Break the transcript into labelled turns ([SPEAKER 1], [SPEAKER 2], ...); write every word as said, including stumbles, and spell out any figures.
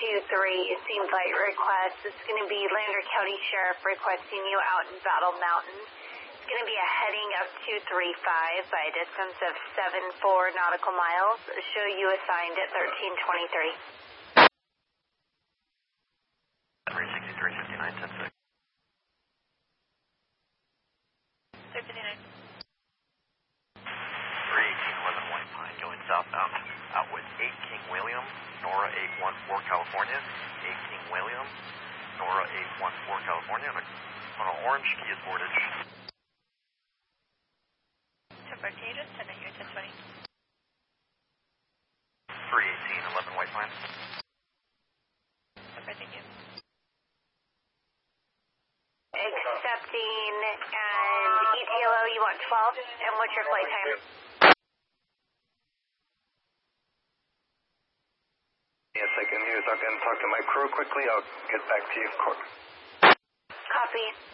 [SPEAKER 1] two three, seemed flight request. It's going to be Lander County Sheriff requesting you out in Battle Mountain. It's going to be a heading of two three five by a distance of seven four nautical miles. Show you assigned at thirteen twenty-three.
[SPEAKER 2] three sixty-three, fifty-nine, ten six.
[SPEAKER 1] fifty-nine.
[SPEAKER 2] three eighteen, eleven White Pine, going southbound, out with eight King William, Nora eight one four, California, eight King William, Nora eight one four, California, on, a, on an orange Kia Sportage.
[SPEAKER 1] ten four, can you just send it here, ten twenty?
[SPEAKER 2] three eighteen, eleven White Pine.
[SPEAKER 1] Okay, thank you. Accepting, and E T L O, you want twelve, and what's your flight time?
[SPEAKER 3] Yes, I can hear. So I can talk to my crew quickly. I'll get back to you.
[SPEAKER 1] Copy.